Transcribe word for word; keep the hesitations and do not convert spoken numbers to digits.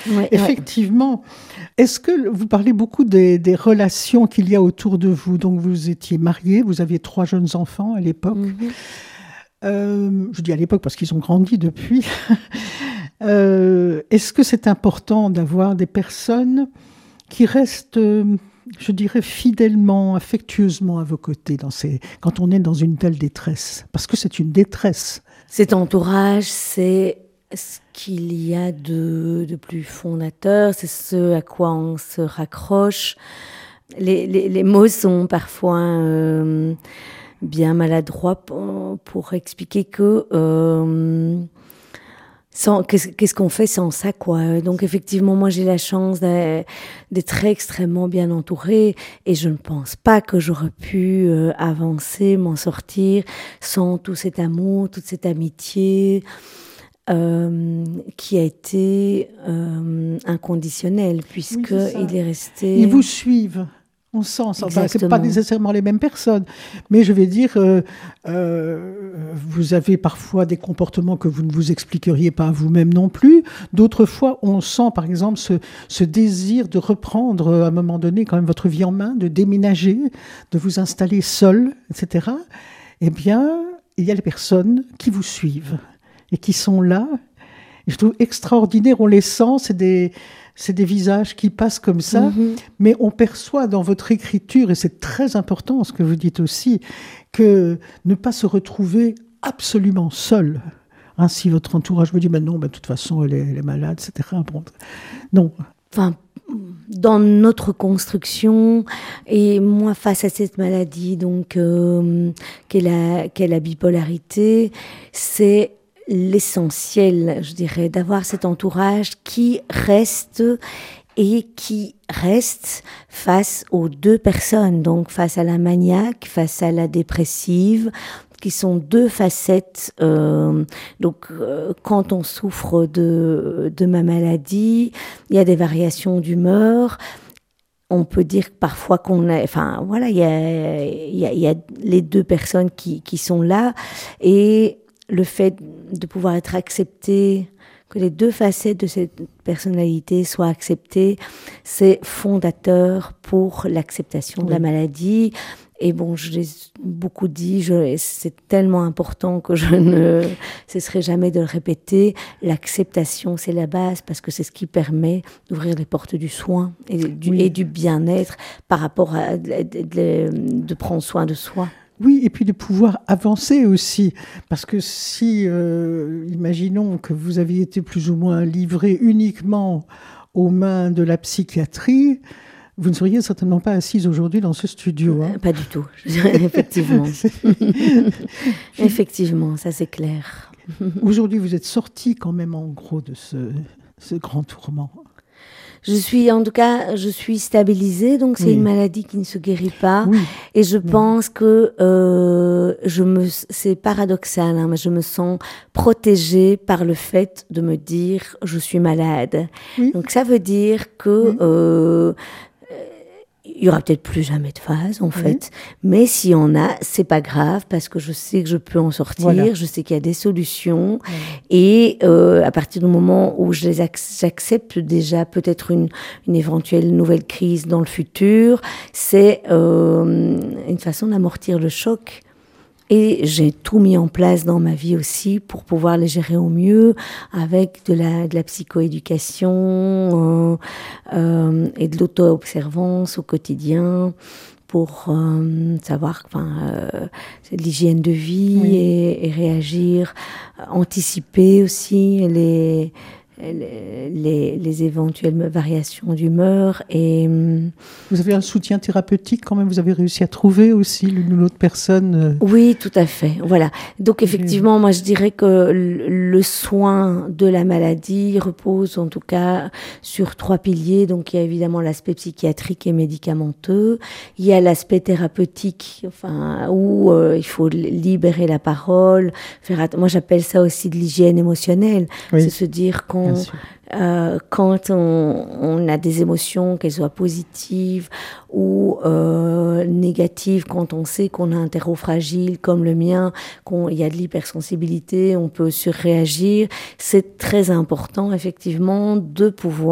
Ouais, Effectivement. Ouais. Est-ce que vous parlez beaucoup des, des relations qu'il y a autour de vous? Donc, vous étiez mariés, vous aviez trois jeunes enfants à l'époque. Mm-hmm. Euh, je dis à l'époque parce qu'ils ont grandi depuis. euh, est-ce que c'est important d'avoir des personnes qui restent, je dirais, fidèlement, affectueusement à vos côtés dans ces, quand on est dans une telle détresse? Parce que c'est une détresse. Cet entourage, c'est ce qu'il y a de, de plus fondateur, c'est ce à quoi on se raccroche. Les, les, les mots sont parfois euh, bien maladroits pour, pour expliquer que euh, sans, qu'est-ce, qu'est-ce qu'on fait sans ça, quoi. Donc effectivement, moi j'ai la chance d'être, d'être extrêmement bien entourée et je ne pense pas que j'aurais pu euh, avancer, m'en sortir sans tout cet amour, toute cette amitié. Euh, qui a été euh, inconditionnel puisque oui, il est resté. Ils vous suivent. On sent ça. Enfin, c'est pas nécessairement les mêmes personnes, mais je vais dire, euh, euh, vous avez parfois des comportements que vous ne vous expliqueriez pas à vous-même non plus. D'autres fois, on sent, par exemple, ce, ce désir de reprendre à un moment donné quand même votre vie en main, de déménager, de vous installer seul, et cetera. Eh bien, il y a les personnes qui vous suivent et qui sont là. Et je trouve extraordinaire, on les sent, c'est des, c'est des visages qui passent comme ça, mm-hmm. mais on perçoit dans votre écriture, et c'est très important ce que vous dites aussi, que ne pas se retrouver absolument seul. Hein, si votre entourage vous dit, ben non, ben, de toute façon, elle est, elle est malade, et cetera. Bon, non. Enfin, dans notre construction, et moi, face à cette maladie, donc, euh, qu'est la, qu'est la bipolarité, c'est l'essentiel, je dirais, d'avoir cet entourage qui reste et qui reste face aux deux personnes, donc face à la maniaque, face à la dépressive, qui sont deux facettes. Euh, donc, euh, quand on souffre de, de ma maladie, il y a des variations d'humeur. On peut dire parfois qu'on a, enfin voilà, il y a, il y a, il y a les deux personnes qui, qui sont là, et le fait de pouvoir être accepté, que les deux facettes de cette personnalité soient acceptées, c'est fondateur pour l'acceptation oui. de la maladie. Et bon, je l'ai beaucoup dit, je, c'est tellement important que je ne cesserai jamais de le répéter. L'acceptation, c'est la base, parce que c'est ce qui permet d'ouvrir les portes du soin et du, oui. et du bien-être par rapport à de, de, de prendre soin de soi. Oui, et puis de pouvoir avancer aussi, parce que si, euh, imaginons que vous aviez été plus ou moins livré uniquement aux mains de la psychiatrie, vous ne seriez certainement pas assise aujourd'hui dans ce studio. Hein. Pas du tout, effectivement. Effectivement, ça c'est clair. Aujourd'hui, vous êtes sortie quand même en gros de ce, ce grand tourment. Je suis, en tout cas, je suis stabilisée, donc c'est oui. une maladie qui ne se guérit pas. Oui. Et je oui. pense que euh, je me, c'est paradoxal, hein, mais je me sens protégée par le fait de me dire je suis malade. Oui. Donc ça veut dire que oui. euh, il y aura peut-être plus jamais de phase, en fait. Oui. Mais s'il y en a, c'est pas grave, parce que je sais que je peux en sortir, voilà. Je sais qu'il y a des solutions. Oui. Et euh, à partir du moment où je les ac- j'accepte déjà peut-être une, une éventuelle nouvelle crise dans le futur, c'est euh, une façon d'amortir le choc. Et j'ai tout mis en place dans ma vie aussi pour pouvoir les gérer au mieux, avec de la, de la psychoéducation euh, euh, et de l'auto-observance au quotidien pour euh, savoir, enfin, euh, c'est de l'hygiène de vie oui. et, et réagir, anticiper aussi les, les, les, les éventuelles variations d'humeur. Et vous avez un soutien thérapeutique quand même, vous avez réussi à trouver aussi l'une ou l'autre personne. Oui, tout à fait. Voilà. Donc effectivement, moi je dirais que le soin de la maladie repose en tout cas sur trois piliers. Donc il y a évidemment l'aspect psychiatrique et médicamenteux. Il y a l'aspect thérapeutique, enfin où euh, il faut libérer la parole. Faire att- moi j'appelle ça aussi de l'hygiène émotionnelle. Oui. C'est se dire qu'on Euh, quand on, on a des émotions, qu'elles soient positives ou euh, négatives, quand on sait qu'on a un terreau fragile comme le mien, qu'il y a de l'hypersensibilité, on peut surréagir, c'est très important effectivement de pouvoir